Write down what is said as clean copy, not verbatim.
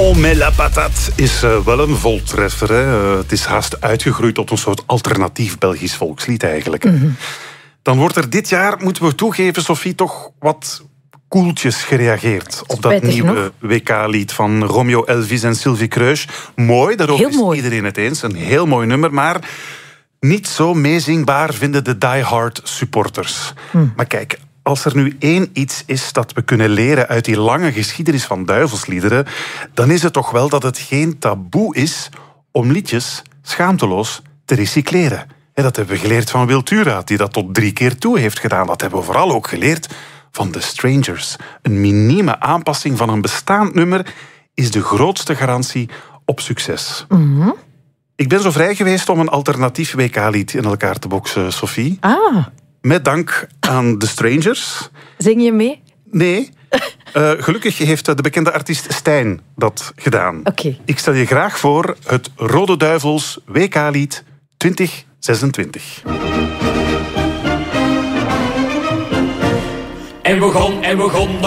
On met la patate is wel een voltreffer. Hè. Het is haast uitgegroeid tot een soort alternatief Belgisch volkslied eigenlijk. Mm-hmm. Dan wordt er dit jaar, moeten we toegeven, Sophie, toch wat koeltjes gereageerd op dat nieuwe WK-lied van Romeo Elvis en Sylvie Kreusch. Mooi, daarover is iedereen het eens. Een heel mooi nummer, maar niet zo meezingbaar vinden de die-hard supporters. Maar kijk, als er nu één iets is dat we kunnen leren uit die lange geschiedenis van duivelsliederen, dan is het toch wel dat het geen taboe is om liedjes schaamteloos te recycleren. Dat hebben we geleerd van Wiltura, die dat tot 3 keer toe heeft gedaan. Dat hebben we vooral ook geleerd van The Strangers. Een minieme aanpassing van een bestaand nummer is de grootste garantie op succes. Mm-hmm. Ik ben zo vrij geweest om een alternatief WK-lied in elkaar te boksen, Sophie. Met dank aan The Strangers. Zing je mee? Nee. Gelukkig heeft de bekende artiest Stijn dat gedaan. Okay. Ik stel je graag voor het Rode Duivels WK-lied 2026. En we begon